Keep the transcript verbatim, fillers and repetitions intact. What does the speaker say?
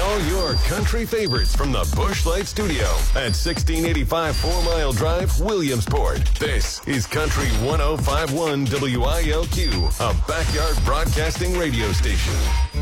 all your country favorites from the Busch Light Studio at sixteen eighty-five Four Mile Drive, Williamsport. This is Country one oh five point one W I L Q, a backyard broadcasting radio station.